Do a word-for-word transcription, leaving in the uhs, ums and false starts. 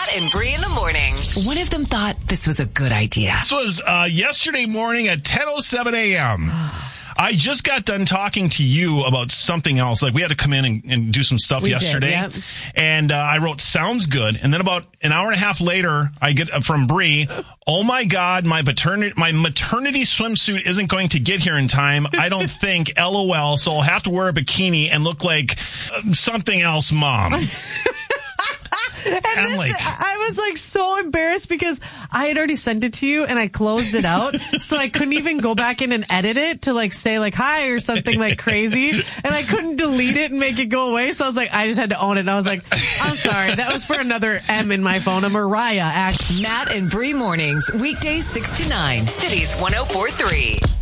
Matt and Bree in the morning. One of them thought this was a good idea. This was uh, yesterday morning at ten oh seven a.m. I just got done talking to you about something else. Like we had to come in and, and do some stuff We yesterday. did, yep. And uh, I wrote, sounds good. And then about an hour and a half later, I get uh, from Bree, oh my God, my paternity, my maternity swimsuit isn't going to get here in time. I don't think, LOL. So I'll have to wear a bikini and look like uh, something else, Mom. And this, like, I was like so embarrassed because I had already sent it to you and I closed it out. So I couldn't even go back in and edit it to like say like hi or something like crazy. And I couldn't delete it and make it go away. So I was like, I just had to own it. And I was like, I'm sorry. That was for another M in my phone. A Mariah act. Matt and Bree mornings, weekdays six to nine, Cities one oh four three.